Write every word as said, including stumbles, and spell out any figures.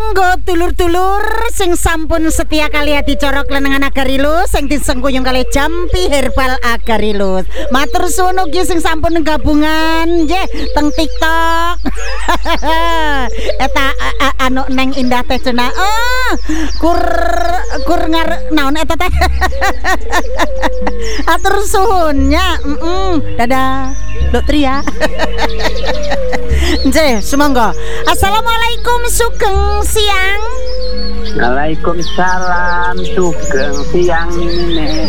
Kanggo dulur-dulur sing sampun setia kali dicorok lenengan Agarilus sing disengkuyung kali Jampi Herbal Agarilus. Matur suwun ugi sing sampun gabungan nggih teng TikTok. Eta anu neng indah teh cenah. Oh, kur kur ngar naon eta teh. Atur suwun nya. Heeh. Dadah. Dokter ya. Nggih, sumangga. Assalamualaikum sugeng siang. Waalaikumsalam sugeng siang ini.